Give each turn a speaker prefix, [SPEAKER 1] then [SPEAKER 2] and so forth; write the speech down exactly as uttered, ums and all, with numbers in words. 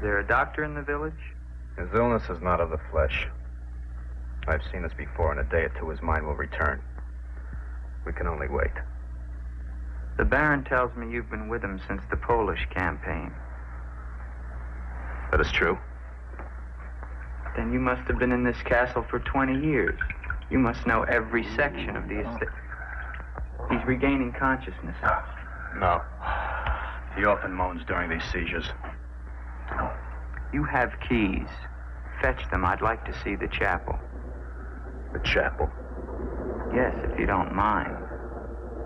[SPEAKER 1] there a doctor in the village?
[SPEAKER 2] His illness is not of the flesh. I've seen this before. In a day or two, his mind will return. We can only wait.
[SPEAKER 1] The Baron tells me you've been with him since the Polish campaign.
[SPEAKER 2] That is true.
[SPEAKER 1] Then you must have been in this castle for twenty years. You must know every section of the estate. He's regaining consciousness.
[SPEAKER 2] No. He often moans during these seizures.
[SPEAKER 1] You have keys. Fetch them. I'd like to see the chapel.
[SPEAKER 2] The chapel?
[SPEAKER 1] Yes, if you don't mind.